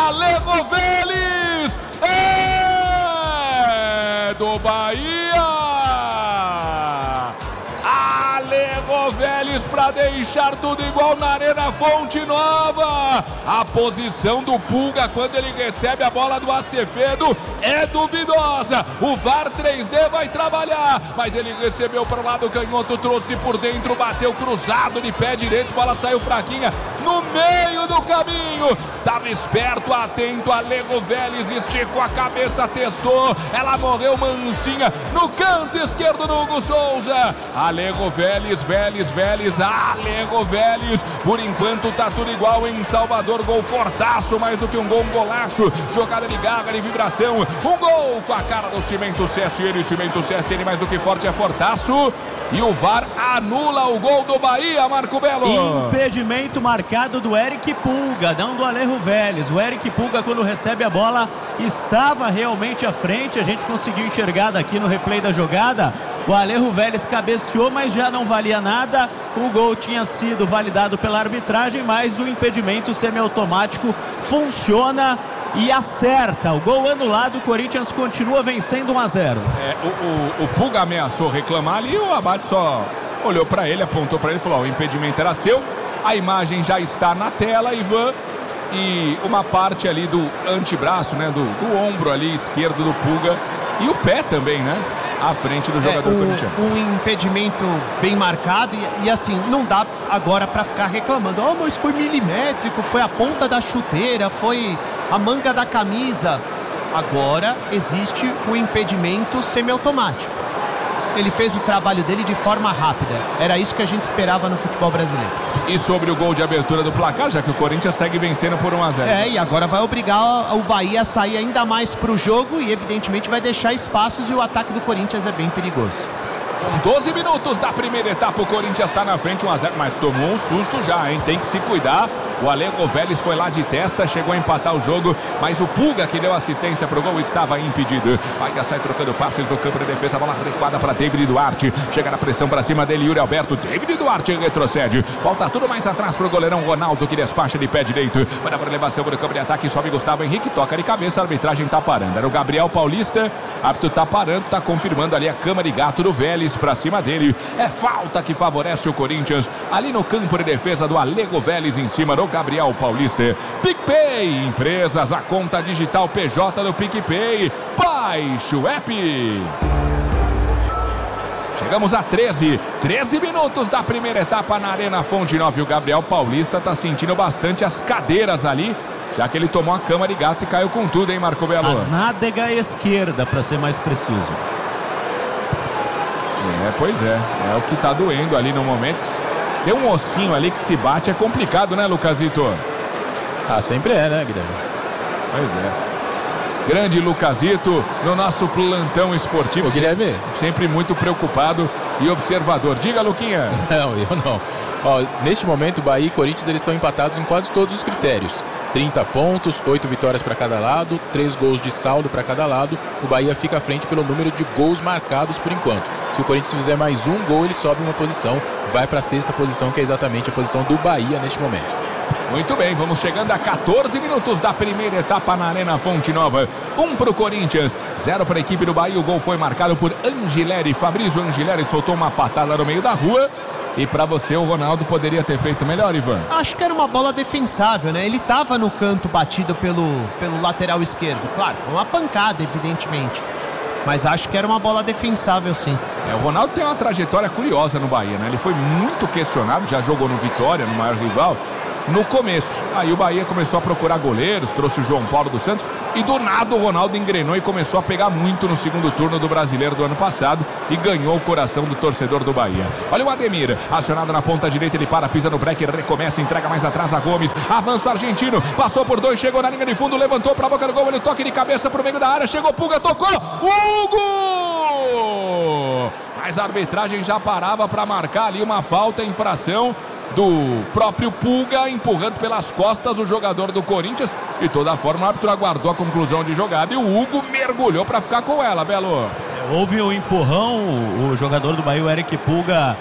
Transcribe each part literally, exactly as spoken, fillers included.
Alego Vélez, é do Bahia. Alego Vélez para deixar tudo igual na Arena Fonte Nova. A posição do Pulga quando ele recebe a bola do Acevedo é duvidosa. O V A R três D vai trabalhar, mas ele recebeu para o lado canhoto, trouxe por dentro, bateu cruzado de pé direito, bola saiu fraquinha no meio do caminho. Estava esperto, atento, Alego Vélez esticou a cabeça, testou, ela morreu mansinha no canto esquerdo do Hugo Souza. Alego Vélez, Vélez, Vélez, Alego Vélez. Por enquanto tá tudo igual em Salvador, gol fortaço, mais do que um gol, um golaço, jogada de garra, de vibração, um gol com a cara do Cimento C S N, Cimento C S N mais do que forte, é fortaço. E o V A R anula o gol do Bahia, Marco Belo. Impedimento marcado do Eric Pulga, não do Alejo Vélez. O Eric Pulga, quando recebe a bola, estava realmente à frente. A gente conseguiu enxergar daqui no replay da jogada. O Alejo Vélez cabeceou, mas já não valia nada. O gol tinha sido validado pela arbitragem, mas o impedimento semiautomático funciona e acerta. O gol anulado, o Corinthians continua vencendo um a zero. É, o, o, o Pulga ameaçou reclamar ali, o Abate só olhou para ele, apontou para ele e falou: ó, o impedimento era seu. A imagem já está na tela, Ivan, e uma parte ali do antebraço, né, do, do ombro ali esquerdo do Pulga e o pé também, né, à frente do jogador é, corintiano. Um impedimento bem marcado e, e assim, não dá agora para ficar reclamando. Oh, mas foi milimétrico, foi a ponta da chuteira, foi a manga da camisa. Agora existe o impedimento semiautomático. Ele fez o trabalho dele de forma rápida. Era isso que a gente esperava no futebol brasileiro. E sobre o gol de abertura do placar, já que o Corinthians segue vencendo por um a zero. É, e agora vai obrigar o Bahia a sair ainda mais para o jogo e evidentemente vai deixar espaços, e o ataque do Corinthians é bem perigoso. Com doze minutos da primeira etapa, o Corinthians está na frente, um a zero, mas tomou um susto já, hein? Tem que se cuidar. O Alego Vélez foi lá de testa, chegou a empatar o jogo, mas o Pulga, que deu assistência pro gol, estava impedido. Bahia sai trocando passes no campo de defesa, bola recuada para David Duarte. Chega na pressão para cima dele, Yuri Alberto. David Duarte retrocede. Volta tudo mais atrás pro goleirão Ronaldo, que despacha de pé direito. Manda para elevação pro campo de ataque, sobe Gustavo Henrique, toca de cabeça, a arbitragem tá parando. Era o Gabriel Paulista, árbitro tá parando, tá confirmando ali a cama de gato do Vélez para cima dele. É falta que favorece o Corinthians ali no campo de defesa do Alego Vélez em cima do Gabriel Paulista. PicPay, empresas, a conta digital P J do PicPay. Baixe o app. Chegamos a treze, treze minutos da primeira etapa na Arena Fonte Nova. E o Gabriel Paulista tá sentindo bastante as cadeiras ali, já que ele tomou a cama de gato e caiu com tudo, hein, Marco Belo? A nádega esquerda, para ser mais preciso. É, pois é, é o que tá doendo ali no momento. Tem um ossinho ali que se bate, é complicado, né, Lucasito? Ah, sempre é, né, Guilherme? Pois é. Grande Lucasito no nosso plantão esportivo. Ô, Guilherme, sempre muito preocupado e observador. Diga, Luquinha. Não, eu não. Ó, neste momento, Bahia e Corinthians, eles estão empatados em quase todos os critérios. trinta pontos, oito vitórias para cada lado, três gols de saldo para cada lado. O Bahia fica à frente pelo número de gols marcados por enquanto. Se o Corinthians fizer mais um gol, ele sobe uma posição, vai para a sexta posição, que é exatamente a posição do Bahia neste momento. Muito bem, vamos chegando a catorze minutos da primeira etapa na Arena Fonte Nova. Um para o Corinthians, zero para a equipe do Bahia. O gol foi marcado por Angileri. Fabrício Angileri soltou uma patada no meio da rua. E para você, o Ronaldo poderia ter feito melhor, Ivan? Acho que era uma bola defensável, né? Ele estava no canto batido pelo, pelo lateral esquerdo. Claro, foi uma pancada, evidentemente. Mas acho que era uma bola defensável, sim. É, o Ronaldo tem uma trajetória curiosa no Bahia, né? Ele foi muito questionado, já jogou no Vitória, no maior rival, no começo. Aí o Bahia começou a procurar goleiros, trouxe o João Paulo dos Santos e do nada o Ronaldo engrenou e começou a pegar muito no segundo turno do Brasileiro do ano passado e ganhou o coração do torcedor do Bahia. Olha o Ademir, acionado na ponta direita, ele para, pisa no break, recomeça, entrega mais atrás a Gomes, avança o argentino, passou por dois, chegou na linha de fundo, levantou para a boca do gol, ele toque de cabeça pro meio da área, chegou Pulga, tocou, Hugo! Mas a arbitragem já parava para marcar ali uma falta, infração do próprio Pulga, empurrando pelas costas o jogador do Corinthians. De toda forma, o árbitro aguardou a conclusão de jogada e o Hugo mergulhou para ficar com ela, Belo. Houve um empurrão, o jogador do Bahia, o Eric Pulga,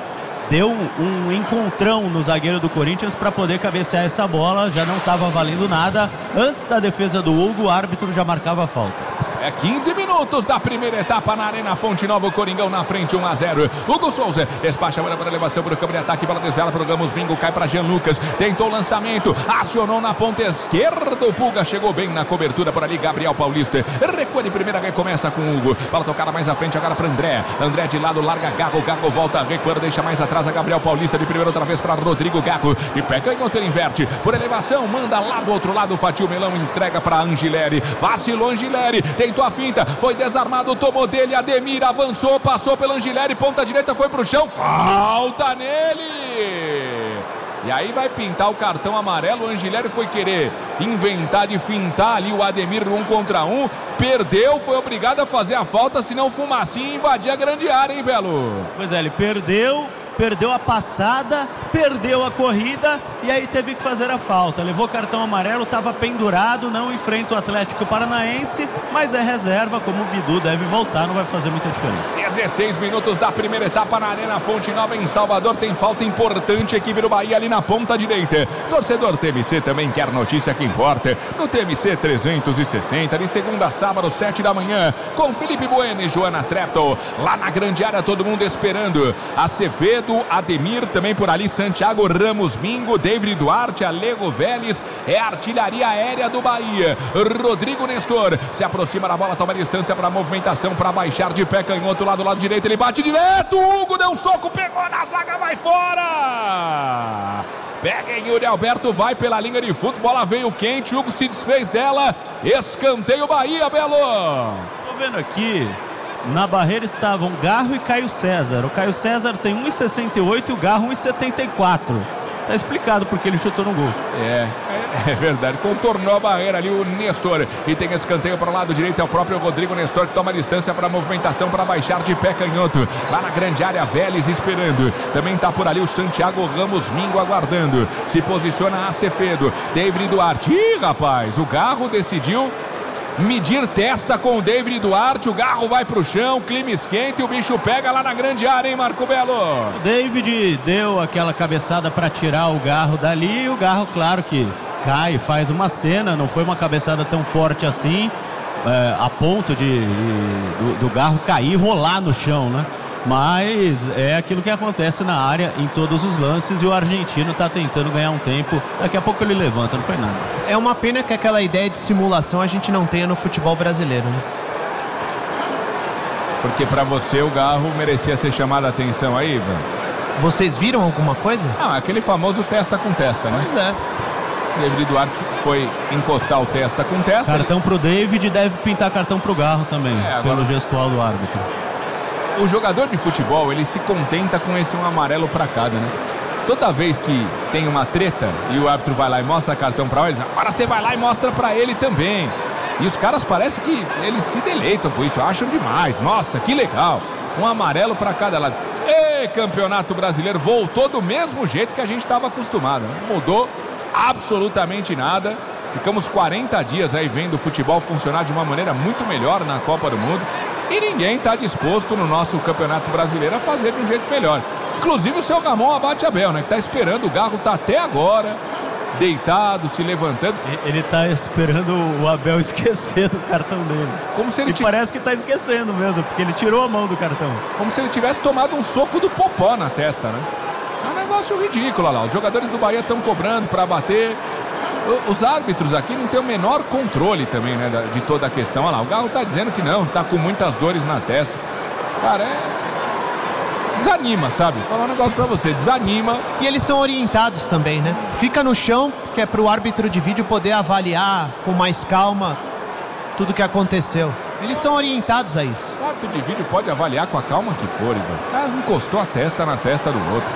deu um encontrão no zagueiro do Corinthians para poder cabecear essa bola, já não estava valendo nada. Antes da defesa do Hugo, o árbitro já marcava a falta. É quinze minutos da primeira etapa na Arena Fonte Nova, o Coringão na frente, um a zero. Hugo Souza despacha a bola para elevação para o campo de ataque, bola desviada para o Ramos Bingo, cai para Jean Lucas, tentou o lançamento, acionou na ponta esquerda, o Pulga chegou bem na cobertura por ali, Gabriel Paulista, recua de primeira, recomeça com o Hugo, bola tocada mais à frente agora para André, André de lado, larga Gago, Gago volta, recua, deixa mais atrás a Gabriel Paulista, de primeira outra vez para Rodrigo Gago, de pé canhoto ele inverte, por elevação, manda lá do outro lado, Fatil Melão entrega para Angileri, vacilou Angileri, tentou a finta, foi desarmado, tomou dele, Ademir avançou, passou pelo Angileri, ponta direita, foi pro chão, falta nele! E aí vai pintar o cartão amarelo, o Angileri foi querer inventar de fintar ali o Ademir no um contra um, perdeu, foi obrigado a fazer a falta, senão o Fumacinha invadia a grande área, hein, Belo? Pois é, ele perdeu, perdeu a passada, perdeu a corrida e aí teve que fazer a falta. Levou cartão amarelo, estava pendurado, não enfrenta o Atlético Paranaense, mas é reserva, como o Bidu deve voltar, não vai fazer muita diferença. dezesseis minutos da primeira etapa na Arena Fonte Nova em Salvador, tem falta importante, equipe do Bahia ali na ponta direita. Torcedor T M C também quer notícia que importa, no T M C trezentos e sessenta, de segunda a sábado, sete da manhã, com Felipe Bueno e Joana Treptow, lá na grande área, todo mundo esperando. Acevedo, Ademir, também por ali, Santiago Ramos Mingo, David Duarte, Alego Vélez, é a artilharia aérea do Bahia. Rodrigo Nestor se aproxima da bola, toma distância para a movimentação, para baixar de pé canhoto lá do lado direito, ele bate direto, Hugo deu um soco, pegou na zaga, vai fora! Pega em Yuri Alberto, vai pela linha de fundo, bola veio quente, Hugo se desfez dela, escanteio Bahia, Belo! Tô vendo aqui, na barreira estavam Garro e Caio César. O Caio César tem um e sessenta e oito e o Garro um e setenta e quatro. Tá explicado porque ele chutou no gol. É, é verdade. Contornou a barreira ali o Nestor. E tem escanteio para o lado direito. É o próprio Rodrigo Nestor que toma distância para a movimentação, para baixar de pé canhoto. Lá na grande área, Vélez esperando. Também tá por ali o Santiago Ramos Mingo aguardando. Se posiciona Acevedo. David Duarte. Ih, rapaz, o Garro decidiu medir testa com o David Duarte, o Garro vai pro chão, clima esquenta e o bicho pega lá na grande área, hein, Marco Belo? O David deu aquela cabeçada para tirar o Garro dali, e o Garro, claro que cai, faz uma cena, não foi uma cabeçada tão forte assim, é, a ponto de, de do, do Garro cair e rolar no chão, né? Mas é aquilo que acontece na área em todos os lances e o argentino está tentando ganhar um tempo. Daqui a pouco ele levanta, não foi nada. É uma pena que aquela ideia de simulação a gente não tenha no futebol brasileiro, né? Porque para você o Garro merecia ser chamado a atenção aí, Ivan? Vocês viram alguma coisa? Ah, aquele famoso testa com testa, né? Pois é. David Duarte foi encostar o testa com testa. Cartão ele... pro David, deve pintar cartão pro Garro também, é, agora... pelo gestual do árbitro. O jogador de futebol, ele se contenta com esse um amarelo para cada, né? Toda vez que tem uma treta e o árbitro vai lá e mostra cartão para ele, agora você vai lá e mostra para ele também. E os caras parece que eles se deleitam com isso, acham demais. Nossa, que legal. Um amarelo para cada lado. E Campeonato Brasileiro voltou do mesmo jeito que a gente estava acostumado, né? Mudou absolutamente nada. Ficamos quarenta dias aí vendo o futebol funcionar de uma maneira muito melhor na Copa do Mundo. E ninguém está disposto no nosso Campeonato Brasileiro a fazer de um jeito melhor. Inclusive o seu Ramon Abate Abel, né? Que está esperando, o Garro está até agora deitado, se levantando. Ele está esperando o Abel esquecer do cartão dele. Como se ele e t... parece que está esquecendo mesmo, porque ele tirou a mão do cartão. Como se ele tivesse tomado um soco do Popó na testa, né? É um negócio ridículo, olha lá. Os jogadores do Bahia estão cobrando para bater. Os árbitros aqui não têm o menor controle também, né, de toda a questão. Olha lá, o Garro tá dizendo que não, tá com muitas dores na testa. Cara, é... desanima, sabe? Vou falar um negócio pra você, desanima. E eles são orientados também, né? Fica no chão, que é pro árbitro de vídeo poder avaliar com mais calma tudo que aconteceu. Eles são orientados a isso. O árbitro de vídeo pode avaliar com a calma que for, Ivan. O cara encostou a testa na testa do outro.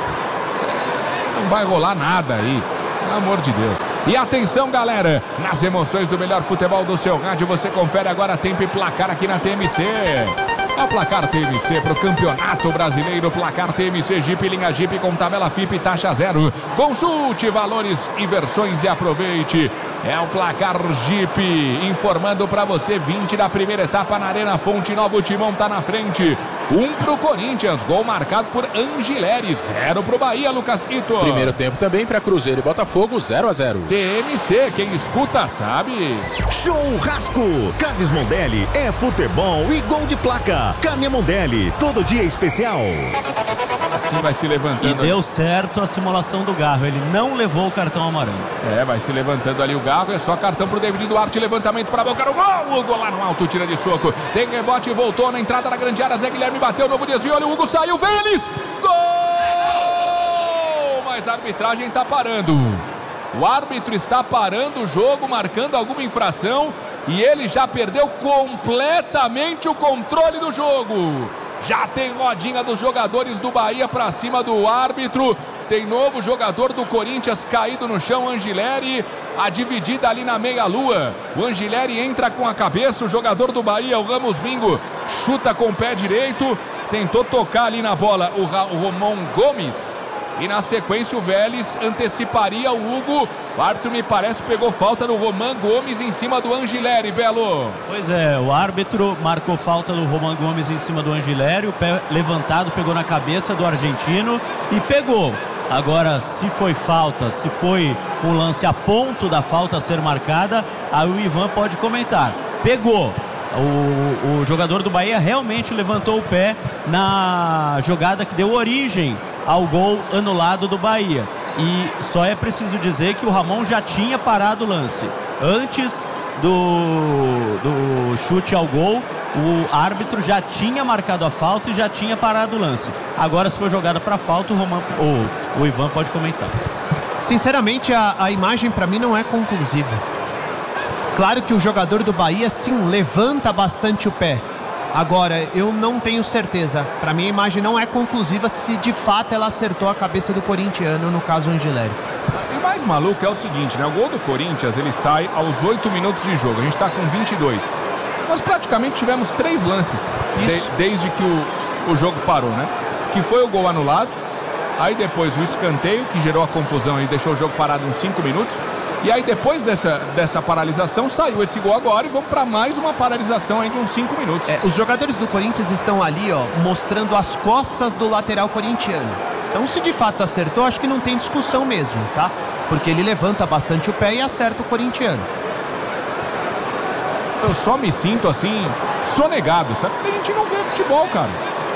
Não vai rolar nada aí. Pelo amor de Deus. E atenção, galera, nas emoções do melhor futebol do seu rádio, você confere agora tempo e placar aqui na T M C. É o placar T M C para o Campeonato Brasileiro. Placar T M C Jeep, linha Jeep com tabela F I P e taxa zero. Consulte valores e versões e aproveite. É o placar Jeep informando para você, vinte da primeira etapa na Arena Fonte Nova. O Timão tá na frente. Um pro Corinthians, gol marcado por Angileri, zero pro Bahia, Lucas Ito. Primeiro tempo também para Cruzeiro e Botafogo, zero a zero. T M C, quem escuta sabe. Churrasco, Carnes Mondelli é futebol e gol de placa. Carne Mondelli, todo dia é especial. Assim vai se levantando. E deu certo a simulação do Garro, ele não levou o cartão amarelo. É, vai se levantando ali o Garro, é só cartão pro David Duarte, levantamento para a boca do gol. O gol lá no alto, tira de soco. Tem rebote, voltou na entrada da grande área, Zé Guilherme bateu, novo desvio, olha o Hugo saiu, Vélez, gol! Mas a arbitragem tá parando. O árbitro está parando o jogo, marcando alguma infração e ele já perdeu completamente o controle do jogo. Já tem rodinha dos jogadores do Bahia para cima do árbitro. Tem novo jogador do Corinthians caído no chão, Angileri. A dividida ali na meia-lua. O Angileri entra com a cabeça. O jogador do Bahia, o Ramos Mingo, chuta com o pé direito. Tentou tocar ali na bola o, Ra- o Romão Gomes. E na sequência o Vélez anteciparia o Hugo. O árbitro, me parece, pegou falta do Romão Gomes em cima do Angileri, Belo. Pois é, o árbitro marcou falta do Romão Gomes em cima do Angileri. O pé levantado pegou na cabeça do argentino e pegou. Agora, se foi falta, se foi um lance a ponto da falta ser marcada, aí o Ivan pode comentar. Pegou. O, o jogador do Bahia realmente levantou o pé na jogada que deu origem ao gol anulado do Bahia. E só é preciso dizer que o Ramon já tinha parado o lance. Antes do, do chute ao gol, o árbitro já tinha marcado a falta e já tinha parado o lance. Agora, se for jogada para falta, o, Roman, o, o Ivan pode comentar. Sinceramente, a, a imagem para mim não é conclusiva. Claro que o jogador do Bahia, sim, levanta bastante o pé. Agora, eu não tenho certeza. Para mim, a imagem não é conclusiva se de fato ela acertou a cabeça do corintiano, no caso, o Angileri. E mais maluco é o seguinte, né? O gol do Corinthians, ele sai aos oito minutos de jogo. A gente tá com vinte e dois. Nós praticamente tivemos três lances de, desde que o, o jogo parou, né? Que foi o gol anulado. Aí depois o escanteio, que gerou a confusão e deixou o jogo parado uns cinco minutos. E aí depois dessa, dessa paralisação saiu esse gol agora e vamos para mais uma paralisação aí de uns cinco minutos. É, os jogadores do Corinthians estão ali, ó, mostrando as costas do lateral corintiano. Então, se de fato acertou, acho que não tem discussão mesmo, tá? Porque ele levanta bastante o pé e acerta o corintiano. Eu só me sinto assim, sonegado, sabe? A gente não vê futebol, cara.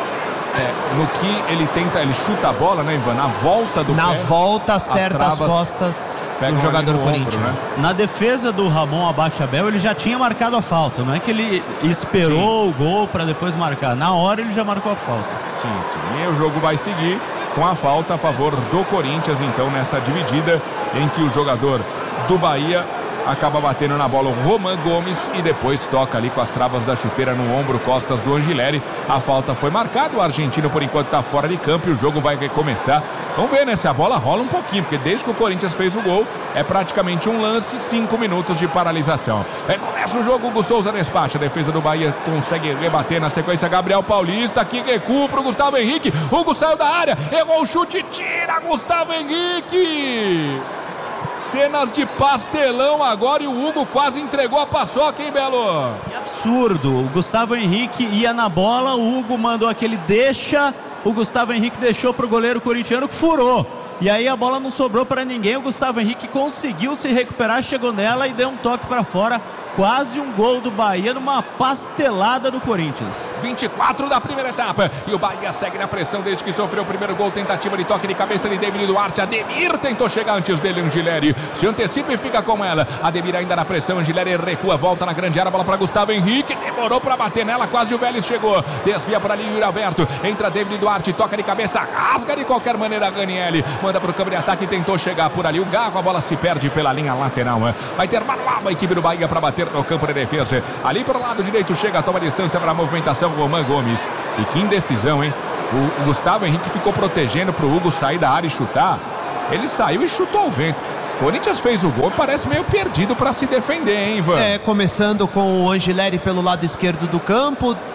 É, no que ele tenta, ele chuta a bola, né, Ivan? Na volta do Na pé. Na volta, acerta as, as costas do jogador corintiano. Né? Na defesa do Ramon Abate-Abel, ele já tinha marcado a falta. Não é que ele esperou sim. o gol para depois marcar. Na hora ele já marcou a falta. Sim, sim. E o jogo vai seguir com a falta a favor do Corinthians, então, nessa dividida em que o jogador do Bahia acaba batendo na bola o Romão Gomes e depois toca ali com as travas da chuteira no ombro, costas do Angileri. A falta foi marcada, o argentino por enquanto está fora de campo e o jogo vai recomeçar. Vamos ver, né, se a bola rola um pouquinho, porque desde que o Corinthians fez o gol, é praticamente um lance, cinco minutos de paralisação. É, começa o jogo, Hugo Souza despacha, a defesa do Bahia consegue rebater na sequência, Gabriel Paulista, que recua pro Gustavo Henrique, Hugo saiu da área, errou o chute, tira Gustavo Henrique! Cenas de pastelão agora e o Hugo quase entregou a paçoca, hein, Belo? Que absurdo, o Gustavo Henrique ia na bola, o Hugo mandou aquele deixa, o Gustavo Henrique deixou pro goleiro corintiano que furou. E aí a bola não sobrou para ninguém, o Gustavo Henrique conseguiu se recuperar, chegou nela e deu um toque para fora. Quase um gol do Bahia numa pastelada do Corinthians. vinte e quatro da primeira etapa. E o Bahia segue na pressão desde que sofreu o primeiro gol. Tentativa de toque de cabeça de David Duarte. Ademir tentou chegar antes dele, Angileri. Se antecipa e fica com ela. Ademir ainda na pressão. Angileri recua, volta na grande área. Bola para Gustavo Henrique. Demorou para bater nela. Quase o Vélez chegou. Desvia por ali o Yuri Alberto. Entra David Duarte. Toca de cabeça. Rasga de qualquer maneira Ranieri. Manda para o campo de ataque. Tentou chegar por ali. O Garro. A bola se perde pela linha lateral. Vai ter manual a equipe do Bahia para bater no campo de defesa. Ali pelo lado direito chega, toma distância para a movimentação, Romão Gomes. E que indecisão, hein? O, o Gustavo Henrique ficou protegendo para o Hugo sair da área e chutar. Ele saiu e chutou ao vento. Corinthians fez o gol, parece meio perdido para se defender, hein, Ivan? É, começando com o Angileri pelo lado esquerdo do campo,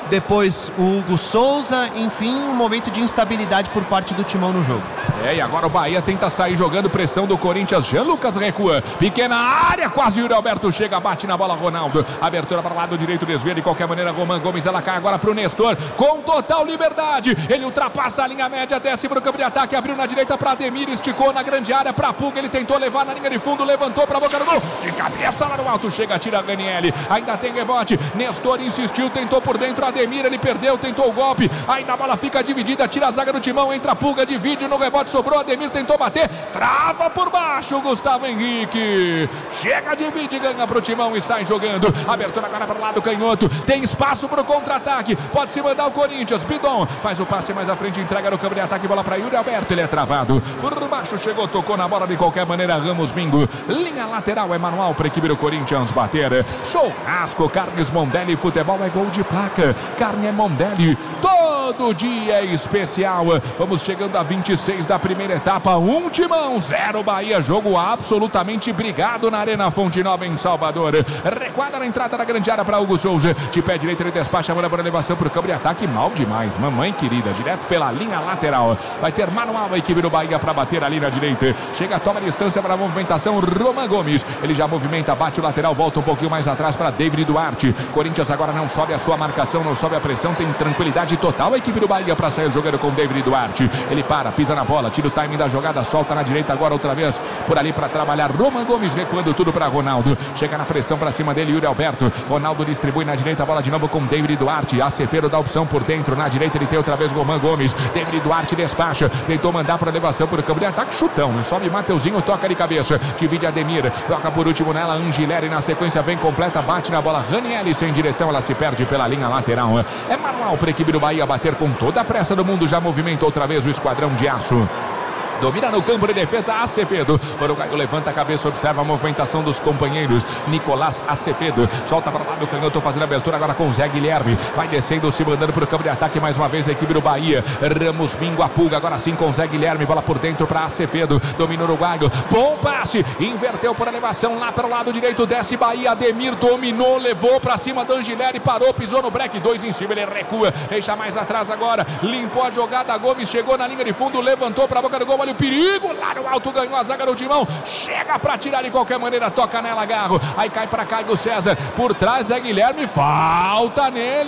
depois o Hugo Souza, enfim, um momento de instabilidade por parte do Timão no jogo. É, e agora o Bahia tenta sair jogando, pressão do Corinthians, Jean Lucas recua, pequena área, quase o Yuri Alberto chega, bate na bola, Ronaldo, abertura para o lado direito, desvia de qualquer maneira, Roman Gomes, ela cai agora para o Nestor, com total liberdade, ele ultrapassa a linha média, desce para o campo de ataque, abriu na direita para Ademir, esticou na grande área para Puga, ele tentou levar na linha de fundo, levantou para a boca do gol, de cabeça lá no alto, chega, tira Ranieri, ainda tem rebote, Nestor insistiu, tentou por dentro, Ademir, ele perdeu, tentou o golpe, ainda a bola fica dividida, tira a zaga do Timão, entra a Puga, divide no rebote, sobrou, Ademir tentou bater, trava por baixo, Gustavo Henrique, chega, divide, ganha pro Timão e sai jogando, abertura agora para o lado canhoto, tem espaço pro contra-ataque, pode se mandar o Corinthians, Bidon, faz o passe mais à frente, entrega no campo de ataque, bola para Yuri Alberto, ele é travado, por baixo chegou, tocou na bola de qualquer maneira, Ramos Mingo, linha lateral é manual para a equipe do Corinthians bater, churrasco, Carnes Mondelli, futebol é gol de placa, carne é Mondelli, todo dia é especial, vamos chegando a vinte e seis da primeira etapa, um Timão, zero Bahia, jogo absolutamente brigado na Arena Fonte Nova em Salvador, recuada na entrada da grande área para Hugo Souza, de pé direito ele despacha a bola para elevação para o campo de ataque, mal demais, mamãe querida, direto pela linha lateral, vai ter manual a equipe do Bahia para bater ali na direita, chega, toma a distância para a movimentação, Roman Gomes, ele já movimenta, bate o lateral, volta um pouquinho mais atrás para David Duarte, Corinthians agora não sobe a sua marcação, não sobe a pressão, tem tranquilidade total a equipe do Bahia para sair jogando com David Duarte, ele para, pisa na bola, tira o timing da jogada, solta na direita agora outra vez por ali para trabalhar, Roman Gomes recuando tudo para Ronaldo, chega na pressão para cima dele, Yuri Alberto, Ronaldo distribui na direita a bola de novo com David Duarte, Acevedo dá opção por dentro, na direita ele tem outra vez Roman Gomes, David Duarte despacha, tentou mandar para elevação por campo de ataque, chutão, né? Sobe Mateuzinho, toca de cabeça, divide Ademir, toca por último nela, Angileri na sequência vem completa, bate na bola, Ranieri sem direção, ela se perde pela linha lateral, é manual para a equipe do Bahia bater com toda a pressa do mundo, já movimenta outra vez o esquadrão de aço. Domina no campo de defesa Acevedo, Uruguaio levanta a cabeça, observa a movimentação dos companheiros, Nicolás Acevedo, solta para lá do canhoto, fazendo abertura agora com Zé Guilherme, vai descendo, se mandando para o campo de ataque mais uma vez a equipe do Bahia, Ramos Mingo, a Puga, agora sim com Zé Guilherme, bola por dentro para Acevedo, domina o Uruguaio, bom passe, inverteu por elevação lá para o lado direito, desce Bahia, Ademir dominou, levou para cima do Angileri, parou, pisou no break, dois em cima, ele recua, deixa mais atrás agora, limpou a jogada, Gomes chegou na linha de fundo, levantou para a boca do gol, olha o perigo, lá no alto ganhou a zaga do Timão, chega para tirar de qualquer maneira, toca nela, Garro, aí cai para Caio César, por trás é Guilherme, falta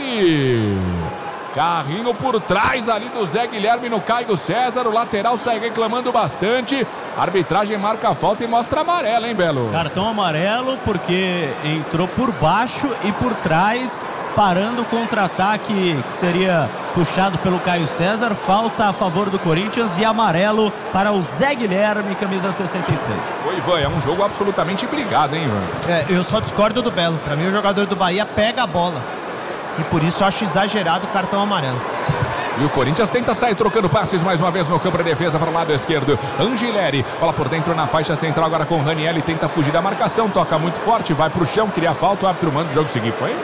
nele, carrinho por trás ali do Zé Guilherme no Caio César, o lateral sai reclamando bastante, a arbitragem marca a falta e mostra amarelo, hein, Belo? Cartão amarelo porque entrou por baixo e por trás, parando o contra-ataque que seria puxado pelo Caio César, falta a favor do Corinthians e amarelo para o Zé Guilherme, camisa sessenta e seis. Oi, Ivan, é um jogo absolutamente brigado, hein, Ivan? É, eu só discordo do Belo, para mim o jogador do Bahia pega a bola e por isso eu acho exagerado o cartão amarelo. E o Corinthians tenta sair trocando passes mais uma vez no campo de defesa para o lado esquerdo. Angileri, bola por dentro na faixa central agora com o Ranieri, tenta fugir da marcação, toca muito forte, vai para o chão, cria falta, o árbitro manda o jogo seguir. Foi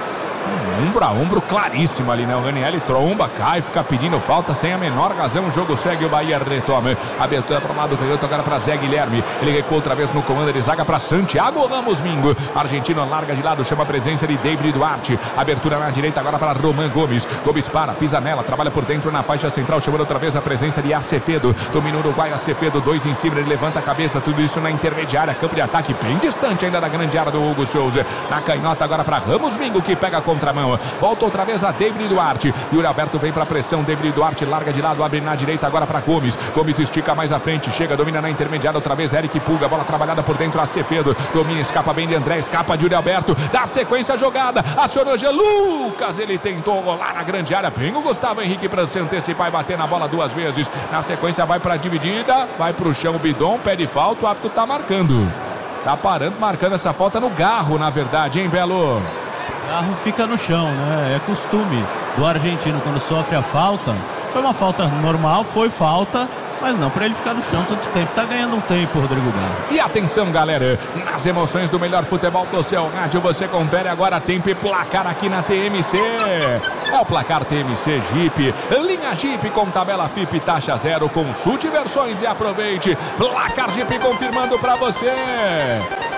um ombro a ombro claríssimo ali, né? O Ranieri tromba, cai, fica pedindo falta sem a menor razão. O jogo segue, o Bahia retoma. Abertura para o lado do canhoto agora para Zé Guilherme. Ele recua outra vez no comando de zaga para Santiago Ramos Mingo. Argentino larga de lado, chama a presença de David Duarte. Abertura na direita agora para Roman Gomes. Gomes para, pisa nela, trabalha por dentro na faixa central, chamando outra vez a presença de Acevedo. Domina o Uruguai, Acevedo, dois em cima, ele levanta a cabeça, tudo isso na intermediária, campo de ataque bem distante ainda da grande área do Hugo Souza. Na canhota agora para Ramos Mingo, que pega a contramão. Volta outra vez a David Duarte. Yuri Alberto vem para pressão. David Duarte larga de lado, abre na direita agora para Gomes. Gomes estica mais à frente, chega, domina na intermediária outra vez. Eric Puga, bola trabalhada por dentro. Acevedo domina, escapa bem de André, escapa de Yuri Alberto. Dá sequência a jogada. Acionou Jean Lucas. Ele tentou rolar na grande área. Bem o Gustavo Henrique para se antecipar e bater na bola duas vezes. Na sequência vai para a dividida, vai para o chão o Bidon, pede falta. O árbitro tá marcando. Tá parando, marcando essa falta no Garro, na verdade, hein, Belo? Garro fica no chão, né? É costume do argentino quando sofre a falta. Foi uma falta normal, foi falta, mas não para ele ficar no chão tanto tempo. Tá ganhando um tempo, Rodrigo Garro. E atenção, galera, nas emoções do melhor futebol do seu rádio, você confere agora tempo e placar aqui na T M C. É o placar T M C Jeep, linha Jeep com tabela F I P taxa zero, consulte versões e aproveite. Placar Jeep confirmando para você.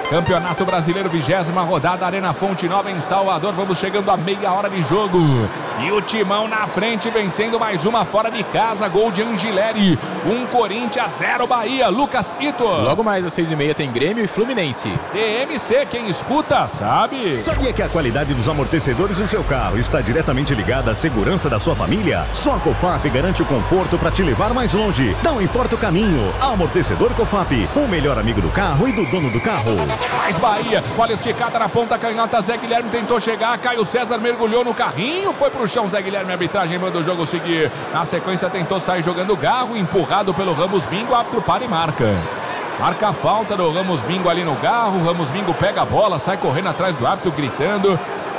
Campeonato Brasileiro, vigésima rodada, Arena Fonte Nova em Salvador. Vamos chegando a meia hora de jogo. E o Timão na frente, vencendo mais uma fora de casa. Gol de Angileri. Um Corinthians, zero Bahia. Lucas Ito. Logo mais às seis e meia tem Grêmio e Fluminense. D M C, quem escuta sabe. Sabia que a qualidade dos amortecedores do seu carro está diretamente ligada à segurança da sua família? Só a Cofap garante o conforto para te levar mais longe. Não importa o caminho. Amortecedor Cofap, o melhor amigo do carro e do dono do carro. Mais Bahia, olha esticada na ponta canhota, Zé Guilherme tentou chegar, Caio César mergulhou no carrinho, foi pro chão, Zé Guilherme, a arbitragem manda o jogo seguir. Na sequência tentou sair jogando Garro, empurrado pelo Ramos Bingo, o árbitro para e marca. Marca a falta do Ramos Bingo ali no Garro, Ramos Bingo pega a bola, sai correndo atrás do árbitro, gritando.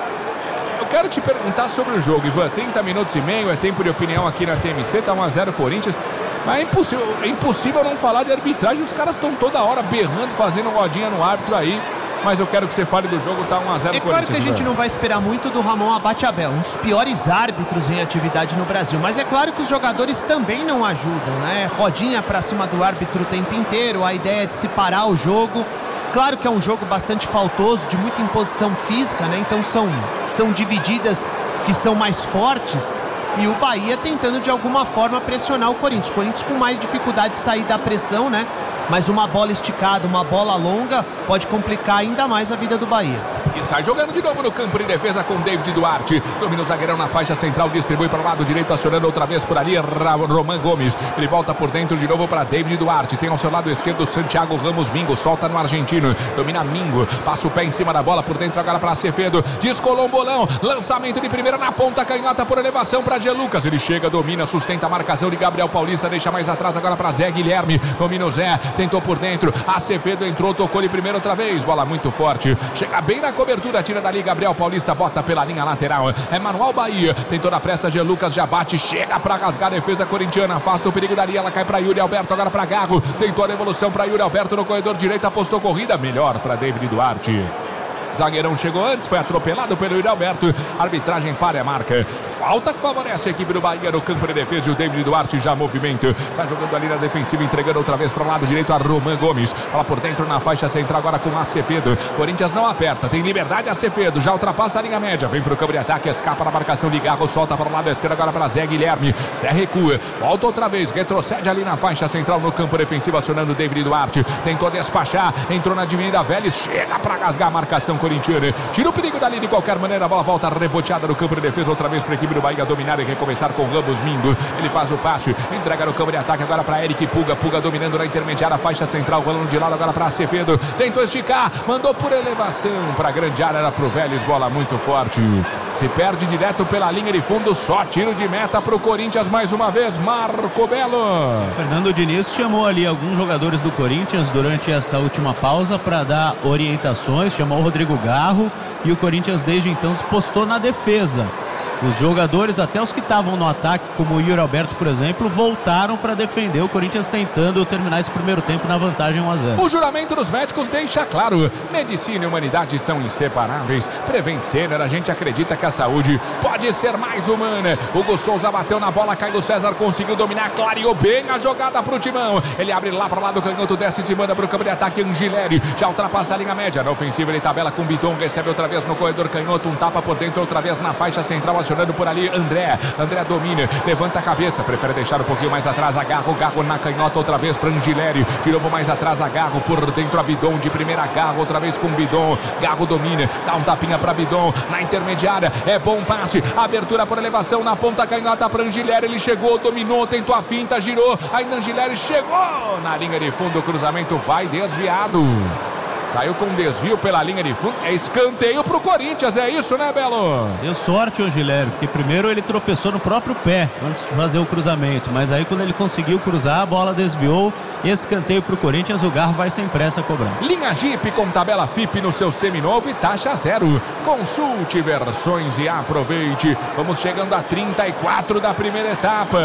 Eu quero te perguntar sobre o jogo, Ivan, trinta minutos e meio, é tempo de opinião aqui na T M C, tá um a zero Corinthians. Mas é impossível, é impossível não falar de arbitragem. Os caras estão toda hora berrando, fazendo rodinha no árbitro aí. Mas eu quero que você fale do jogo, tá um a zero É claro que a gente não vai esperar muito do Ramon Abate Abel, um dos piores árbitros em atividade no Brasil. Mas é claro que os jogadores também não ajudam, né? Rodinha pra cima do árbitro o tempo inteiro, a ideia é de se parar o jogo. Claro que é um jogo bastante faltoso, de muita imposição física, né? Então são, são divididas que são mais fortes. E o Bahia tentando de alguma forma pressionar o Corinthians. O Corinthians com mais dificuldade de sair da pressão, né? Mas uma bola esticada, uma bola longa pode complicar ainda mais a vida do Bahia. E sai jogando de novo no campo de defesa com David Duarte. Domina o zagueirão na faixa central, distribui para o lado direito, acionando outra vez por ali Roman Gomes. Ele volta por dentro de novo para David Duarte. Tem ao seu lado esquerdo Santiago Ramos Mingo, solta no argentino. Domina Mingo, passa o pé em cima da bola, por dentro agora para Acevedo. Descolou um bolão, lançamento de primeira na ponta canhota por elevação para G. Lucas. Ele chega, domina, sustenta a marcação de Gabriel Paulista, deixa mais atrás agora para Zé Guilherme. Domina o Zé, tentou por dentro. Acevedo entrou, tocou de primeiro outra vez. Bola muito forte, chega bem na cobertura, tira dali Gabriel Paulista, bota pela linha lateral, é Manuel Bahia, tentou na pressa, G. Lucas já bate, chega pra rasgar a defesa corintiana, afasta o perigo dali, ela cai pra Yuri Alberto, agora pra Garro, tentou a devolução pra Yuri Alberto no corredor direito, apostou corrida, melhor pra David Duarte. Zagueirão chegou antes, foi atropelado pelo Yuri Alberto. Arbitragem para a marca. Falta que favorece a equipe do Bahia no campo de defesa. E o David Duarte já movimenta. Sai jogando ali na defensiva, entregando outra vez para o lado direito a Roman Gomes. Fala por dentro na faixa central agora com Acevedo. Corinthians não aperta, tem liberdade Acevedo. Já ultrapassa a linha média. Vem para o campo de ataque, escapa na marcação de Garro. Solta para o lado esquerdo agora para Zé Guilherme. Zé recua, volta outra vez. Retrocede ali na faixa central no campo defensivo, acionando o David Duarte. Tentou despachar, entrou na dividida Vélez. Chega para rasgar a marcação corintiana. Tira o perigo dali de qualquer maneira. A bola volta reboteada no campo de defesa. Outra vez para a equipe do Bahia dominar e recomeçar com Ramos Mingo. Ele faz o passe, entrega no campo de ataque agora para Eric Puga. Puga dominando na intermediária, faixa central, rolando de lado agora para Acevedo. Tentou esticar, mandou por elevação para a grande área, era pro Vélez. Bola muito forte. Se perde direto pela linha de fundo. Só tiro de meta para o Corinthians mais uma vez. Marco Belo. Fernando Diniz chamou ali alguns jogadores do Corinthians durante essa última pausa para dar orientações. Chamou o Rodrigo Garro. E o Corinthians desde então se postou na defesa. Os jogadores, até os que estavam no ataque, como o Yuri Alberto, por exemplo, voltaram para defender. O Corinthians tentando terminar esse primeiro tempo na vantagem um a zero. O juramento dos médicos deixa claro: medicina e humanidade são inseparáveis. Prevent Senior, a gente acredita que a saúde pode ser mais humana. Hugo Souza bateu na bola, Caio César conseguiu dominar, clareou bem a jogada pro Timão. Ele abre lá para o lado canhoto, desce e se manda pro campo de ataque. Angileri já ultrapassa a linha média. Na ofensiva ele tabela com Bidon, recebe outra vez no corredor canhoto, um tapa por dentro, outra vez na faixa central, acionando por ali André. André domina, levanta a cabeça, prefere deixar um pouquinho mais atrás. Agarro, Garro na canhota, outra vez para Angileri. De novo mais atrás, Agarro por dentro a Bidon, de primeira Garro, outra vez com Bidon. Garro domina, dá um tapinha para Bidon na intermediária, é bom passe, abertura por elevação na ponta canhota para Angileri. Ele chegou, dominou, tentou a finta, girou, ainda Angileri chegou na linha de fundo, o cruzamento vai desviado. Saiu com desvio pela linha de fundo. É escanteio pro Corinthians, é isso, né, Belo? Deu sorte o Angileri, porque primeiro ele tropeçou no próprio pé antes de fazer o cruzamento. Mas aí quando ele conseguiu cruzar, a bola desviou. Escanteio pro Corinthians, o Garro vai sem pressa cobrar. Linha Jeep com tabela F I P no seu seminovo e taxa zero. Consulte versões e aproveite. Vamos chegando a trinta e quatro da primeira etapa.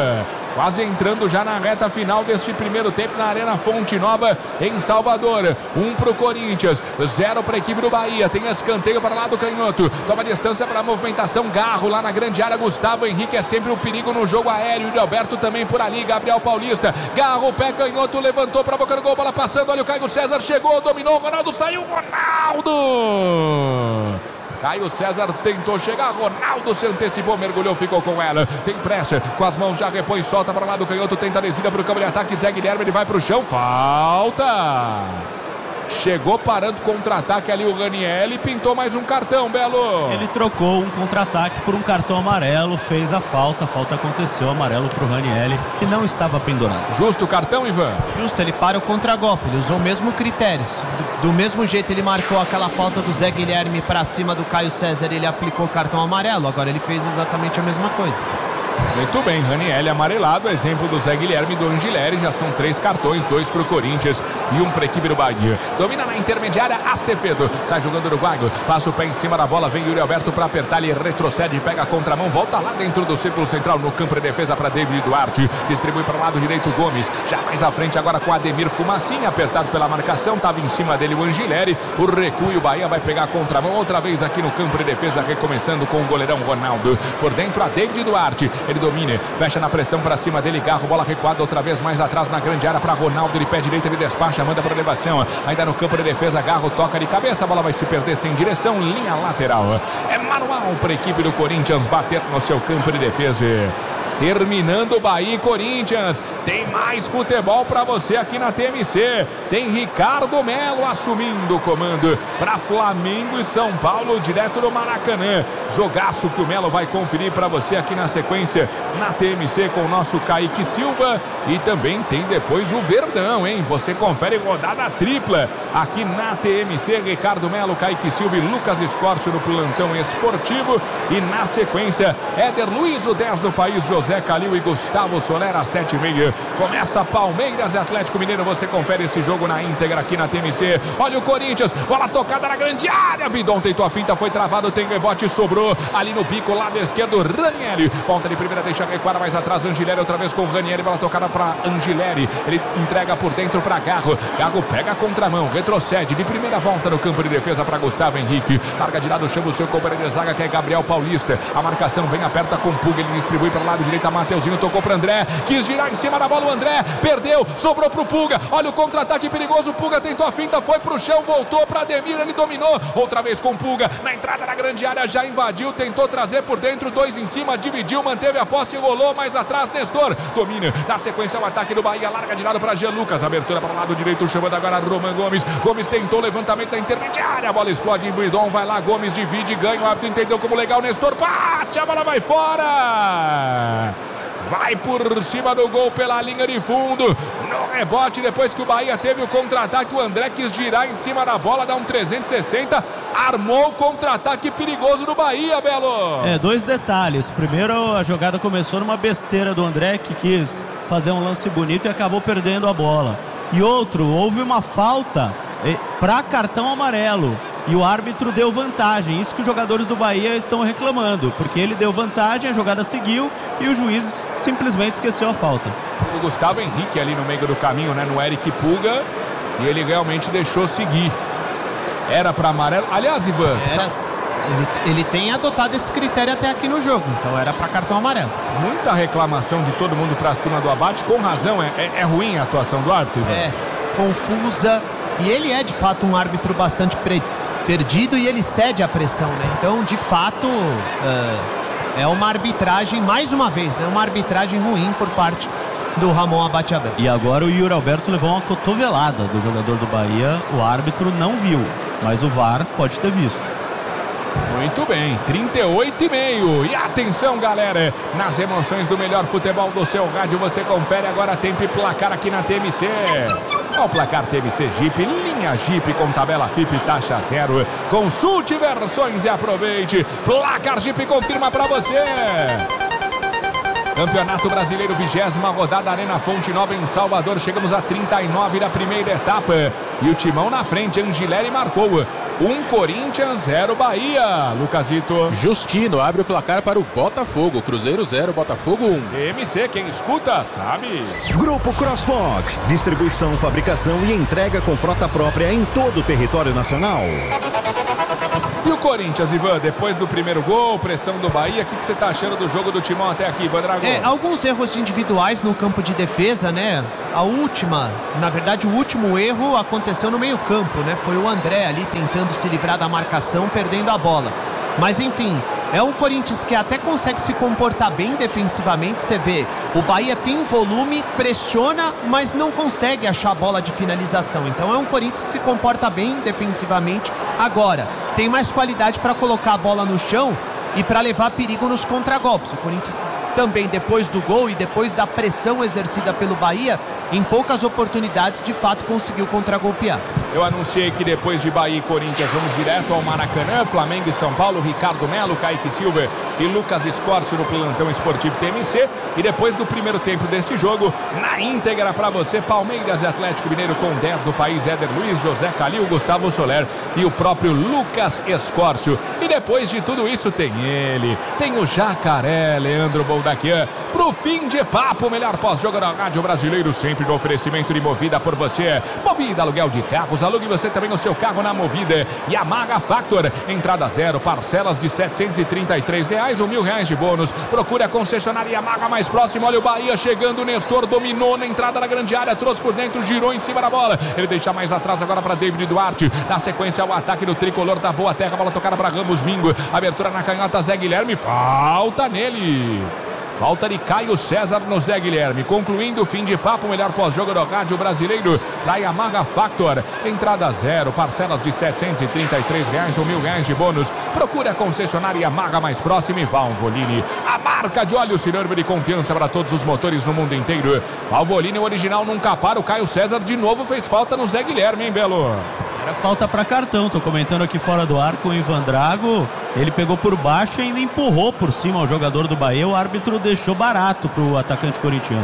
quase entrando já na reta final deste primeiro tempo na Arena Fonte Nova, em Salvador. Um pro Corinthians, zero para a equipe do Bahia. Tem escanteio para lá do canhoto. Toma distância para a movimentação. Garro lá na grande área. Gustavo Henrique é sempre um perigo no jogo aéreo. E o Alberto também por ali. Gabriel Paulista. Garro, pé canhoto, levantou para a boca do gol. Bola passando. Olha o Caio César. Chegou, dominou. Ronaldo saiu. Ronaldo! Caio César tentou chegar, Ronaldo se antecipou, mergulhou, ficou com ela. Tem pressa, com as mãos já repõe, solta para lá do canhoto, tenta a descida para o campo de ataque. Zé Guilherme, ele vai para o chão, falta! Chegou parando contra-ataque ali o Raniel e pintou mais um cartão, Belo. Ele trocou um contra-ataque por um cartão amarelo, fez a falta, a falta aconteceu, amarelo pro Raniel, que não estava pendurado. Justo o cartão, Ivan? Justo, ele para o contragolpe, ele usou o mesmo critério. Do, do mesmo jeito ele marcou aquela falta do Zé Guilherme para cima do Caio César, ele aplicou o cartão amarelo, agora ele fez exatamente a mesma coisa. Muito bem, Raniel amarelado, exemplo do Zé Guilherme e do Angileri, já são três cartões, dois para o Corinthians e um para a equipe do Bahia. Domina na intermediária, Acevedo, sai jogando o uruguaio, passa o pé em cima da bola, vem Yuri Alberto para apertar, ele retrocede, pega a contramão, volta lá dentro do círculo central, no campo de defesa para David Duarte, distribui para o lado direito Gomes, já mais à frente agora com Ademir Fumacinha, apertado pela marcação, estava em cima dele o Angileri, o recuo e o Bahia vai pegar a contramão, outra vez aqui no campo de defesa, recomeçando com o goleirão Ronaldo, por dentro a David Duarte, ele domina, fecha na pressão para cima dele, Garro, bola recuada outra vez mais atrás na grande área para Ronaldo, ele pé direito, ele despacha, manda para elevação, ainda no campo de defesa, Garro toca de cabeça, a bola vai se perder sem direção, linha lateral, é manual para a equipe do Corinthians bater no seu campo de defesa. Terminando Bahia e Corinthians, tem mais futebol para você aqui na T M C, tem Ricardo Melo assumindo o comando para Flamengo e São Paulo, direto do Maracanã, jogaço que o Melo vai conferir para você aqui na sequência na T M C com o nosso Kaique Silva e também tem depois o Verdão, hein? Você confere rodada tripla aqui na T M C, Ricardo Melo, Kaique Silva e Lucas Escorcio no plantão esportivo e na sequência Éder Luiz, o dez do país, José Calil e Gustavo Soler às sete e meia. Começa Palmeiras e Atlético Mineiro. Você confere esse jogo na íntegra aqui na T M C. Olha o Corinthians, bola tocada na grande área. Bidon tentou a finta, foi travado, tem rebote, sobrou ali no bico, lado esquerdo, Ranieri. Volta de primeira, deixa recuar mais atrás, Angileri outra vez com Ranieri, bola tocada para Angileri. Ele entrega por dentro para Garro. Garro pega a contramão, retrocede de primeira volta no campo de defesa para Gustavo Henrique. Larga de lado, chama o seu companheiro de zaga que é Gabriel Paulista. A marcação vem, aperta com Puga, ele distribui para o lado direito. Mateuzinho tocou para André, quis girar em cima da bola, o André perdeu, sobrou para o Puga, olha o contra-ataque perigoso, o Puga tentou a finta, foi para o chão, voltou para Ademir, ele dominou, outra vez com o Puga, na entrada da grande área, já invadiu, tentou trazer por dentro, dois em cima, dividiu, manteve a posse, rolou mais atrás, Nestor, domina, na sequência o ataque do Bahia, larga de lado para Jean Lucas, abertura para o lado direito, chamando agora Roman Gomes, Gomes tentou levantamento da intermediária, a bola explode em Bridon, vai lá, Gomes divide, ganha, o árbitro entendeu como legal, Nestor, bate, a bola vai fora! Vai por cima do gol pela linha de fundo, no rebote, depois que o Bahia teve o contra-ataque, o André quis girar em cima da bola, dá um trezentos e sessenta, armou o contra-ataque perigoso do Bahia, Belo. É, dois detalhes, primeiro a jogada começou numa besteira do André, que quis fazer um lance bonito e acabou perdendo a bola, e outro, houve uma falta para cartão amarelo, e o árbitro deu vantagem, isso que os jogadores do Bahia estão reclamando, porque ele deu vantagem, a jogada seguiu e o juiz simplesmente esqueceu a falta. O Gustavo Henrique ali no meio do caminho, né, no Eric Puga, e ele realmente deixou seguir. Era para amarelo, aliás, Ivan, era, ele, ele tem adotado esse critério até aqui no jogo, então era para cartão amarelo. Muita reclamação de todo mundo para cima do abate, com razão, é, é, é ruim a atuação do árbitro, Ivan? É, confusa, e ele é de fato um árbitro bastante pre... perdido e ele cede a pressão, né? Então, de fato, uh, é uma arbitragem, mais uma vez, né? Uma arbitragem ruim por parte do Ramon Abate-Abel. E agora o Yuri Alberto levou uma cotovelada do jogador do Bahia, o árbitro não viu, mas o V A R pode ter visto. Muito bem, trinta e oito e meio. E atenção, galera, nas emoções do melhor futebol do seu rádio, você confere agora tempo e placar aqui na T M C. Ao placar T M C Jeep, linha Jeep com tabela F I P taxa zero. Consulte versões e aproveite. Placar Jeep confirma pra você. Campeonato Brasileiro, vigésima rodada, Arena Fonte Nova em Salvador. Chegamos a trinta e nove da primeira etapa. E o Timão na frente, Angileri marcou. um Corinthians, zero Bahia. Lucasito. Justino abre o placar para o Botafogo. Cruzeiro zero, Botafogo um. T M C, quem escuta, sabe. Grupo CrossFox. Distribuição, fabricação e entrega com frota própria em todo o território nacional. E o Corinthians, Ivan, depois do primeiro gol, pressão do Bahia, o que, que você tá achando do jogo do Timão até aqui, Ivan Drago? É, alguns erros individuais no campo de defesa, né? A última, na verdade, o último erro aconteceu no meio-campo, né? Foi o André ali tentando se livrar da marcação, perdendo a bola. Mas, enfim, é um Corinthians que até consegue se comportar bem defensivamente. Você vê, o Bahia tem volume, pressiona, mas não consegue achar a bola de finalização. Então é um Corinthians que se comporta bem defensivamente. Agora, tem mais qualidade para colocar a bola no chão e para levar perigo nos contragolpes. O Corinthians também, depois do gol e depois da pressão exercida pelo Bahia, em poucas oportunidades, de fato, conseguiu contragolpear. Eu anunciei que depois de Bahia e Corinthians vamos direto ao Maracanã, Flamengo e São Paulo, Ricardo Melo, Kaique Silva e Lucas Escorcio no plantão esportivo T M C. E depois do primeiro tempo desse jogo, na íntegra para você, Palmeiras e Atlético Mineiro com dez do país, Éder Luiz, José Calil, Gustavo Soler e o próprio Lucas Escorcio. E depois de tudo isso tem ele, tem o Jacaré, Leandro Boldaquian, pro fim de papo, melhor pós-jogo da Rádio Brasileiro, sempre no oferecimento de Movida por você. Movida, aluguel de carros, alugue você também o seu carro na Movida. E a Maga Factor, entrada zero, parcelas de setecentos e trinta e três reais ou mil reais de bônus. Procure a concessionária Maga mais próxima. Olha o Bahia chegando, o Nestor dominou na entrada da grande área, trouxe por dentro, girou em cima da bola. Ele deixa mais atrás agora para David Duarte. Na sequência, o ataque do tricolor da Boa Terra, bola tocada para Ramos Mingo. Abertura na canhota, Zé Guilherme, falta nele. Falta de Caio César no Zé Guilherme. Concluindo o fim de papo, melhor pós-jogo do Rádio Brasileiro da Yamaha Factor. Entrada zero, parcelas de setecentos e trinta e três reais ou mil reais de bônus. Procure a concessionária Yamaha mais próxima e Valvoline, a marca de óleo sinônimo de confiança para todos os motores no mundo inteiro. Valvoline, o original nunca para. O Caio César de novo fez falta no Zé Guilherme, hein, Belo? Era falta para cartão, tô comentando aqui fora do ar com o Ivan Drago. Ele pegou por baixo e ainda empurrou por cima o jogador do Bahia. O árbitro deixou barato pro atacante corintiano.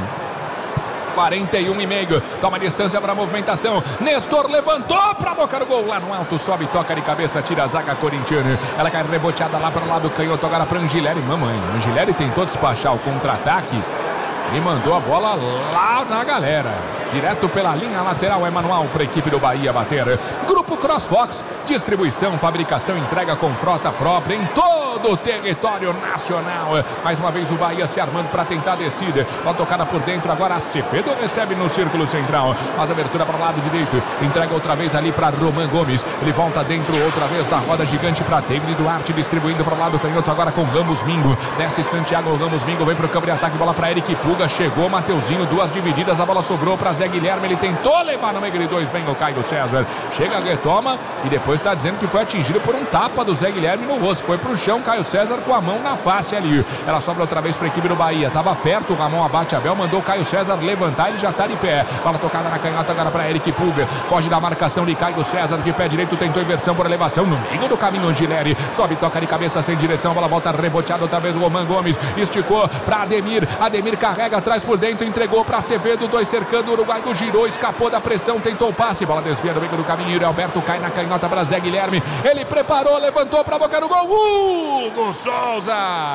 quarenta e um e meio, toma distância para a movimentação. Nestor levantou para a boca do gol, lá no alto, sobe, toca de cabeça, tira a zaga corintiana. Ela cai reboteada lá para o lado canhoto, agora para Angileri. Mamãe, Angileri tentou despachar o contra-ataque e mandou a bola lá na galera. Direto pela linha lateral é manual para a equipe do Bahia bater. Grupo CrossFox, distribuição, fabricação, entrega com frota própria em todo o território nacional. Mais uma vez o Bahia se armando para tentar a descida. Bola tocada por dentro, agora Acevedo recebe no círculo central. Faz abertura para o lado direito. Entrega outra vez ali para Roman Gomes. Ele volta dentro outra vez da roda gigante para David Duarte, distribuindo para o lado canhoto agora com Ramos Mingo. Desce Santiago, Ramos Mingo vem para o campo de ataque. Bola para Eric Puga. Chegou Mateuzinho, duas divididas. A bola sobrou para Zé Guilherme, ele tentou levar no meio de dois, bem o Caio César, chega, retoma e depois está dizendo que foi atingido por um tapa do Zé Guilherme no rosto, foi pro chão, Caio César com a mão na face ali, ela sobra outra vez para a equipe do Bahia, tava perto, o Ramon abate Abel, mandou o Caio César levantar, ele já tá de pé, bola tocada na canhota agora para Eric Puga, foge da marcação de Caio César, de pé direito, tentou inversão por elevação, no meio do caminho Angileri, sobe, toca de cabeça sem direção, a bola volta reboteada outra vez, o Roman Gomes, esticou para Ademir, Ademir carrega atrás por dentro, entregou para Acevedo, dois cercando o Uruguai do girou, escapou da pressão, tentou o passe, bola desvia no meio do caminho, Yuri Alberto cai na canhota para Zé Guilherme, ele preparou, levantou para a boca do gol, Hugo Souza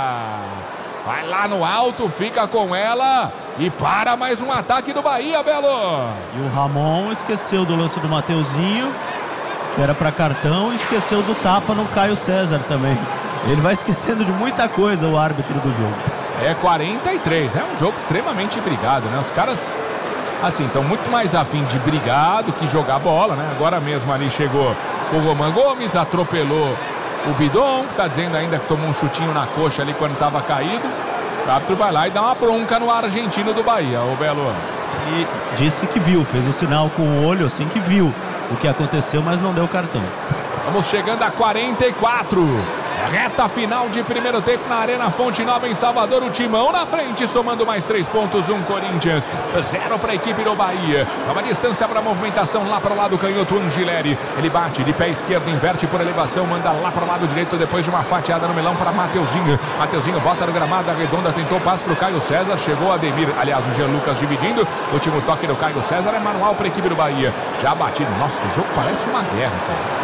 vai lá no alto, fica com ela e para mais um ataque do Bahia, Belo. E o Ramon esqueceu do lance do Mateuzinho, que era para cartão, e esqueceu do tapa no Caio César também. Ele vai esquecendo de muita coisa, o árbitro do jogo. É quarenta e três, é um jogo extremamente brigado, né? Os caras assim, estão muito mais afim de brigar do que jogar bola, né? Agora mesmo ali chegou o Roman Gomes, atropelou o Bidon, que tá dizendo ainda que tomou um chutinho na coxa ali quando estava caído. O árbitro vai lá e dá uma bronca no argentino do Bahia, o Belo. E disse que viu, fez o sinal com o olho assim que viu o que aconteceu, mas não deu cartão. Vamos chegando a quarenta e quatro. Reta final de primeiro tempo na Arena Fonte Nova em Salvador, o Timão na frente, somando mais três pontos, um Corinthians, zero para a equipe do Bahia. Uma distância para a movimentação lá para o lado canhoto, Angileri, ele bate de pé esquerdo, inverte por elevação, manda lá para o lado direito, depois de uma fatiada no melão para Mateuzinho. Mateuzinho bota no gramado, a redonda, tentou passe para o Caio César, chegou Ademir, aliás o Jean Lucas dividindo, último toque do Caio César, é manual para a equipe do Bahia. Já batido, nossa, o jogo parece uma guerra, cara.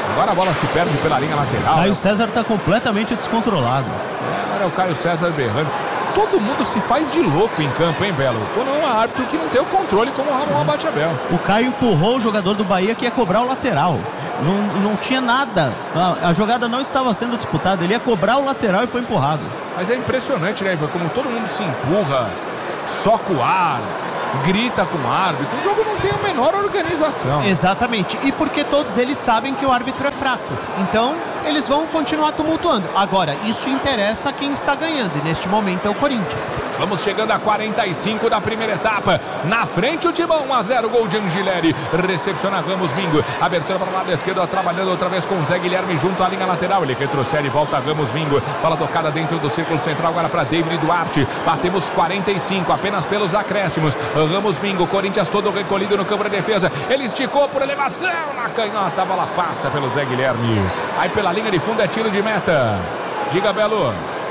Agora a bola se perde pela linha lateral. Caio César está completamente descontrolado. É, agora é o Caio César berrando. Todo mundo se faz de louco em campo, hein, Belo? Quando é um árbitro que não tem o controle como o Ramon Abate-Abel. O Caio empurrou o jogador do Bahia que ia cobrar o lateral. Não, não tinha nada. A, a jogada não estava sendo disputada. Ele ia cobrar o lateral e foi empurrado. Mas é impressionante, né, Ivan? Como todo mundo se empurra, soca o ar, grita com o árbitro. O jogo não tem a menor organização. Exatamente. E porque todos eles sabem que o árbitro é fraco. Então, eles vão continuar tumultuando. Agora, isso interessa a quem está ganhando. E neste momento é o Corinthians. Vamos chegando a quarenta e cinco da primeira etapa. Na frente o Timão, um a zero, gol de Angileri. Recepciona Ramos Mingo. Abertura para o lado esquerdo, trabalhando outra vez com o Zé Guilherme junto à linha lateral. Ele retrocede e volta Ramos Mingo. Bola tocada dentro do círculo central agora para David Duarte. Batemos quarenta e cinco, apenas pelos acréscimos. Ramos Mingo, Corinthians todo recolhido no campo de defesa. Ele esticou por elevação na canhota. A bola passa pelo Zé Guilherme. Aí pela linha de fundo é tiro de meta. Diga, Belo.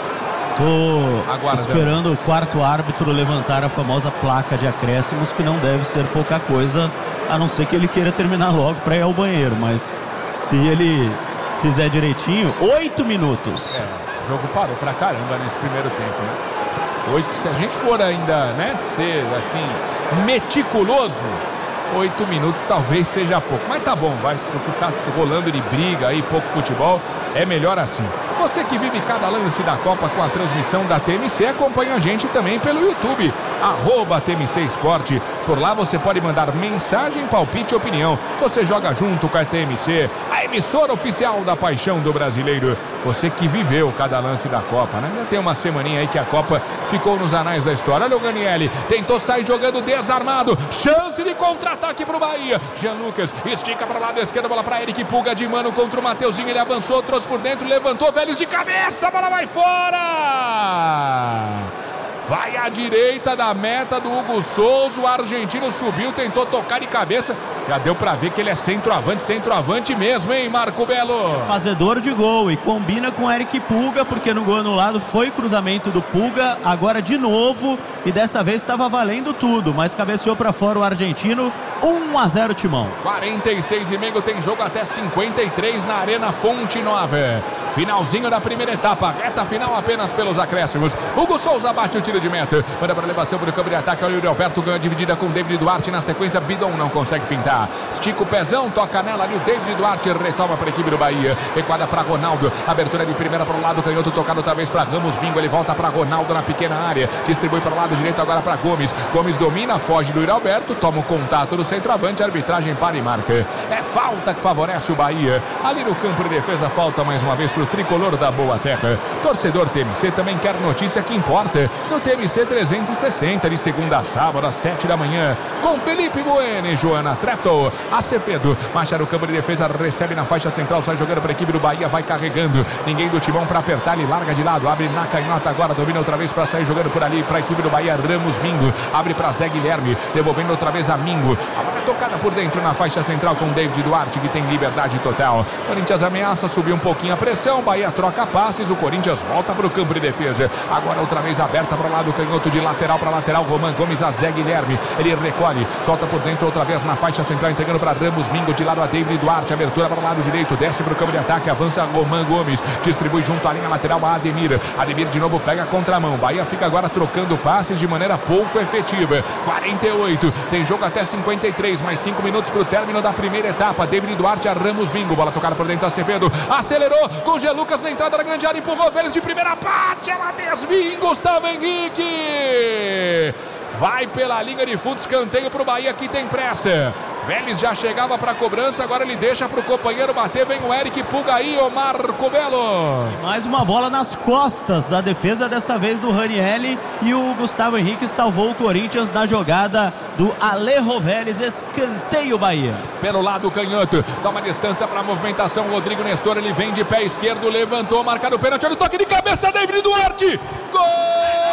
Tô Aguarda. esperando o quarto árbitro levantar a famosa placa de acréscimos, que não deve ser pouca coisa, a não ser que ele queira terminar logo para ir ao banheiro. Mas se ele fizer direitinho, oito minutos. É, o jogo parou pra caramba nesse primeiro tempo, né? Oito, se a gente for ainda, né, ser assim, meticuloso, oito minutos talvez seja pouco. Mas tá bom, vai, o que tá rolando de briga aí, pouco futebol, é melhor assim. Você que vive cada lance da Copa com a transmissão da T M C, acompanha a gente também pelo YouTube, arroba T M C Esporte. Por lá você pode mandar mensagem, palpite e opinião. Você joga junto com a T M C, a emissora oficial da paixão do brasileiro. Você que viveu cada lance da Copa, né? Já tem uma semaninha aí que a Copa ficou nos anais da história. Olha o Ganielli, tentou sair jogando desarmado. Chance de contra-ataque pro Bahia. Jean Lucas estica para o lado esquerdo, bola para Eric Pulga de mano contra o Mateuzinho. Ele avançou, trouxe por dentro, levantou, Vélez de cabeça, a bola vai fora! Vai à direita da meta do Hugo Souza, o argentino subiu, tentou tocar de cabeça. Já deu pra ver que ele é centroavante, centroavante mesmo, hein, Marco Belo? Fazedor de gol e combina com Eric Pulga, porque no gol anulado foi cruzamento do Pulga, agora de novo, e dessa vez estava valendo tudo, mas cabeceou pra fora o argentino. um a zero Timão. quarenta e seis e meio, tem jogo até cinquenta e três na Arena Fonte Nova. Finalzinho da primeira etapa, reta final apenas pelos acréscimos. Hugo Souza bate o tiro de meta, manda para elevação para o campo de ataque. Olha o Yuri Alberto, ganha dividida com o David Duarte. Na sequência, Bidon não consegue fintar. Estica o pezão, toca nela ali o David Duarte, retoma para a equipe do Bahia. Recuada para Ronaldo, abertura de primeira para o lado canhoto, tocado outra vez para Ramos Bingo. Ele volta para Ronaldo na pequena área, distribui para o lado direito agora para Gomes. Gomes domina, foge do Yuri Alberto, toma o contato do centroavante, a arbitragem para e marca. É falta que favorece o Bahia. Ali no campo de defesa, falta mais uma vez para o tricolor da Boa Terra. Torcedor T M C também quer notícia que importa. No T M C trezentos e sessenta, de segunda a sábado, às sete da manhã, com Felipe Bueno e Joana Trepto. Acevedo, marcha no campo de defesa, recebe na faixa central, sai jogando para a equipe do Bahia, vai carregando. Ninguém do Timão para apertar, ele larga de lado, abre na canhota agora, domina outra vez para sair jogando por ali para a equipe do Bahia. Ramos Mingo, abre para Zé Guilherme, devolvendo outra vez a Mingo. A bola tocada por dentro na faixa central com David Duarte, que tem liberdade total. Corinthians ameaça subir um pouquinho a pressão, Bahia troca passes, o Corinthians volta para o campo de defesa. Agora outra vez aberta para o lado canhoto, de lateral para lateral, Roman Gomes a Zé Guilherme. Ele recolhe, solta por dentro outra vez na faixa central, entregando para Ramos Mingo, de lado a David Duarte, abertura para o lado direito, desce para o campo de ataque, avança Roman Gomes, distribui junto à linha lateral a Ademir. Ademir de novo pega a contramão. Bahia fica agora trocando passes de maneira pouco efetiva. quarenta e oito, tem jogo até cinquenta e três, mais cinco minutos para o término da primeira etapa. David Duarte a Ramos Mingo, bola tocada por dentro, Acevedo acelerou com G. Lucas na entrada da grande área, empurrou Vélez de primeira parte, ela desvia em Gustavo Henrique. Vai pela linha de fundo, escanteio para o Bahia, que tem pressa. Vélez já chegava para a cobrança, agora ele deixa para o companheiro bater, vem o Eric Pulga aí, o Marco Belo. Mais uma bola nas costas da defesa, dessa vez do Ranieri, e o Gustavo Henrique salvou o Corinthians na jogada do Alejo Vélez, escanteio Bahia. Pelo lado canhoto, toma distância para a movimentação, Rodrigo Nestor, ele vem de pé esquerdo, levantou, marcado o pênalti, olha o toque de cabeça, David Duarte, gol!